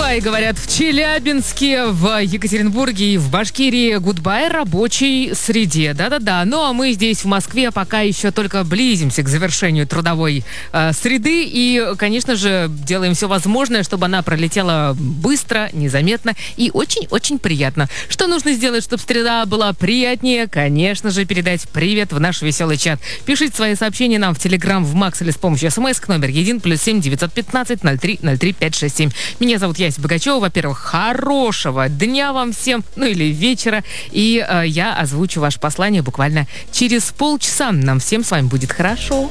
гудбай, говорят, в Челябинске, в Екатеринбурге и в Башкирии. Гудбай рабочей среде. Да-да-да. Ну, а мы здесь, в Москве, пока еще только близимся к завершению трудовой среды. И, конечно же, делаем все возможное, чтобы она пролетела быстро, незаметно и очень-очень приятно. Что нужно сделать, чтобы среда была приятнее? Конечно же, передать привет в наш веселый чат. Пишите свои сообщения нам в Телеграм, в Макс или с помощью смс к номер 1 +7 915 03 03 567. Меня зовут Яся Богачева. Во-первых, хорошего дня вам всем, ну или вечера. И я озвучу ваше послание буквально через полчаса. Нам всем с вами будет хорошо.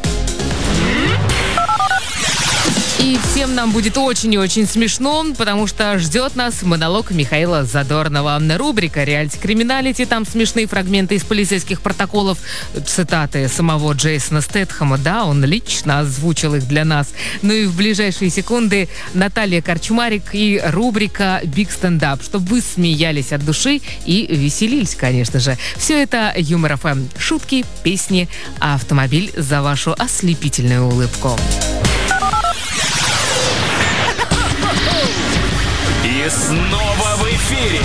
И всем нам будет очень и очень смешно, потому что ждет нас монолог Михаила Задорнова. Рубрика «Реалити Криминалити». Там смешные фрагменты из полицейских протоколов, цитаты самого Джейсона Стэтхэма. Да, он лично озвучил их для нас. Ну и в ближайшие секунды Наталья Корчмарик и рубрика «Биг Стендап», чтобы вы смеялись от души и веселились, конечно же. Все это Юмор ФМ. Шутки, песни, а автомобиль за вашу ослепительную улыбку. И снова в эфире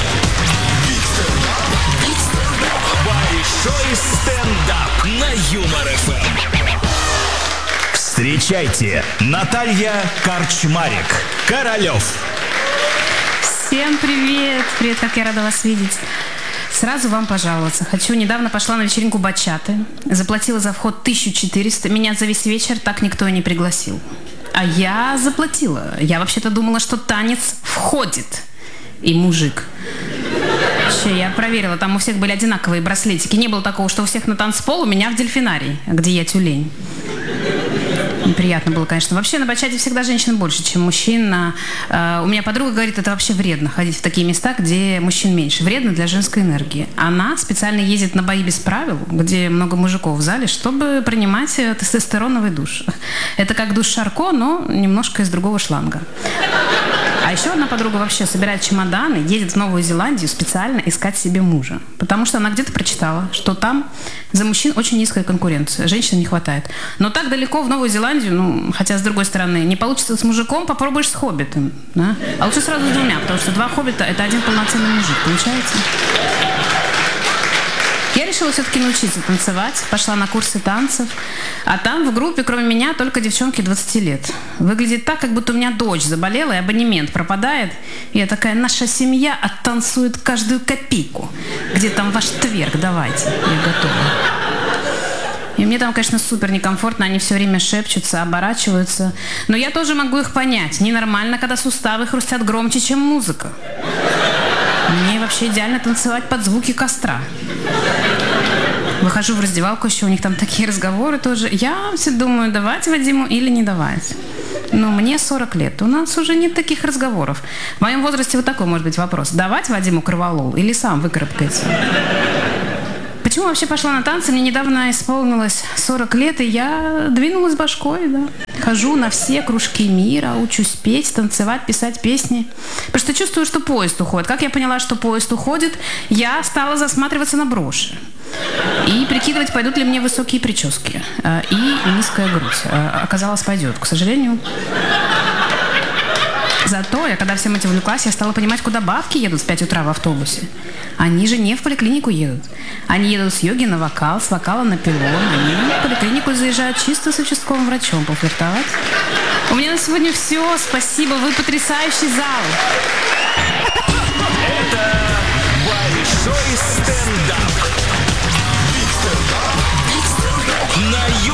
большой стендап на Юмор ФМ. Встречайте, Наталья Корчмарик, Королев. Всем привет! Привет, как я рада вас видеть. Сразу вам пожаловаться. Недавно пошла на вечеринку бачаты, заплатила за вход 1400, меня за весь вечер так никто и не пригласил. А я заплатила. Я вообще-то думала, что танец входит. И мужик. Я проверила, там у всех были одинаковые браслетики. Не было такого, что у всех на танцпол, у меня в дельфинарий, где я тюлень. Неприятно было, конечно. Вообще на бачате всегда женщин больше, чем мужчин. У меня подруга говорит, это вообще вредно ходить в такие места, где мужчин меньше. Вредно для женской энергии. Она специально ездит на бои без правил, где много мужиков в зале, чтобы принимать тестостероновый душ. Это как душ Шарко, но немножко из другого шланга. А еще одна подруга вообще собирает чемоданы, едет в Новую Зеландию специально искать себе мужа. Потому что она где-то прочитала, что там за мужчин очень низкая конкуренция, женщин не хватает. Но так далеко в Новую Зеландию, хотя с другой стороны, не получится с мужиком, попробуешь с хоббитом. Да? А лучше сразу с двумя, потому что 2 хоббита – это 1 полноценный мужик, получается? Я решила все-таки научиться танцевать, пошла на курсы танцев, а там в группе, кроме меня, только девчонки 20 лет. Выглядит так, как будто у меня дочь заболела, и абонемент пропадает. И я такая, наша семья оттанцует каждую копейку. Где там ваш тверк, давайте, я готова. И мне там, конечно, супер некомфортно, они все время шепчутся, оборачиваются. Но я тоже могу их понять. Ненормально, когда суставы хрустят громче, чем музыка. Мне вообще идеально танцевать под звуки костра. Выхожу в раздевалку, еще у них там такие разговоры тоже. Я все думаю, давать Вадиму или не давать. Но мне 40 лет, у нас уже нет таких разговоров. В моем возрасте вот такой может быть вопрос. Давать Вадиму корвалол или сам выкарабкается? Почему вообще пошла на танцы? Мне недавно исполнилось 40 лет, и я двинулась башкой, да. Хожу на все кружки мира, учусь петь, танцевать, писать песни. Потому что чувствую, что поезд уходит. Как я поняла, что поезд уходит, я стала засматриваться на броши. И прикидывать, пойдут ли мне высокие прически. И низкая грудь. Оказалось, пойдет, к сожалению. Зато я, когда всем этим увлеклась, я стала понимать, куда бабки едут в 5 утра в автобусе. Они же не в поликлинику едут. Они едут с йоги на вокал, с вокала на пилон. Они в поликлинику заезжают чисто с участковым врачом пофлиртовать. У меня на сегодня все. Спасибо. Вы потрясающий зал. Это большой стендап. На